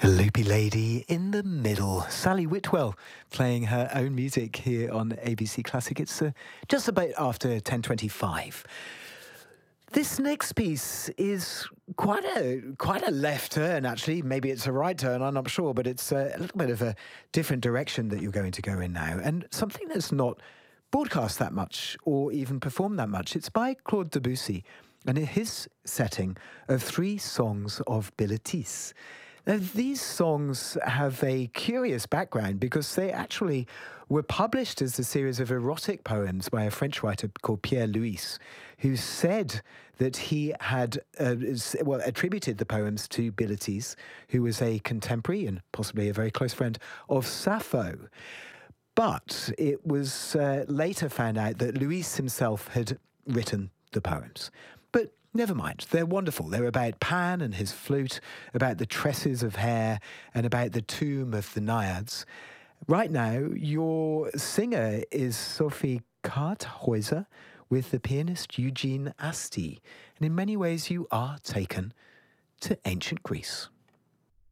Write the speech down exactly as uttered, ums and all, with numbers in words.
A loopy lady in the middle. Sally Whitwell playing her own music here on A B C Classic. It's uh, just about after ten twenty-five. This next piece is quite a quite a left turn, actually. Maybe it's a right turn, I'm not sure, but it's a little bit of a different direction that you're going to go in now, and something that's not broadcast that much or even performed that much. It's by Claude Debussy, and in his setting of three songs of Bilitis. Now, these songs have a curious background because they actually were published as a series of erotic poems by a French writer called Pierre Louys, who said that he had uh, well attributed the poems to Bilitis, who was a contemporary and possibly a very close friend of Sappho. But it was uh, later found out that Louis himself had written the poems. But never mind, they're wonderful. They're about Pan and his flute, about the tresses of hair, and about the tomb of the naiads. Right now, your singer is Sophie Karthäuser with the pianist Eugene Asti. And in many ways, you are taken to ancient Greece.